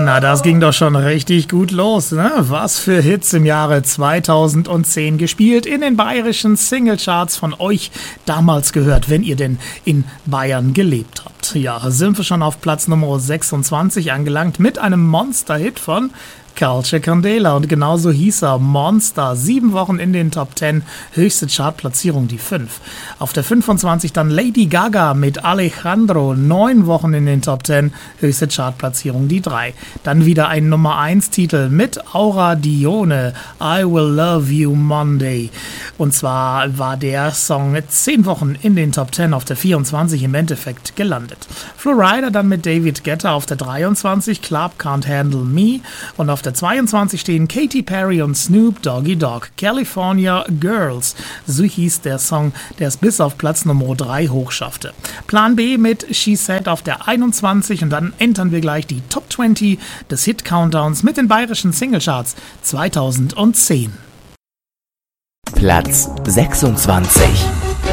Na, das ging doch schon richtig gut los, ne? Was für Hits im Jahre 2010 gespielt in den bayerischen Singlecharts von euch damals gehört, wenn ihr denn in Bayern gelebt habt. Ja, sind wir schon auf Platz Nummer 26 angelangt mit einem Monster-Hit von Culture Candela und genauso hieß er, Monster, 7 Wochen in den Top 10, höchste Chartplatzierung die 5. Auf der 25 dann Lady Gaga mit Alejandro, 9 Wochen in den Top 10, höchste Chartplatzierung die 3. Dann wieder ein Nummer 1 Titel mit Aura Dione, I Will Love You Monday. Und zwar war der Song 10 Wochen in den Top 10 auf der 24 im Endeffekt gelandet. Florida dann mit David Guetta auf der 23, Club Can't Handle Me und auf der 22 stehen Katy Perry und Snoop Doggy Dogg, California Girls. So hieß der Song, der es bis auf Platz Nummer 3 hochschaffte. Plan B mit She Said auf der 21 und dann entern wir gleich die Top 20 des Hit Countdowns mit den bayerischen Singlecharts 2010. Platz 26.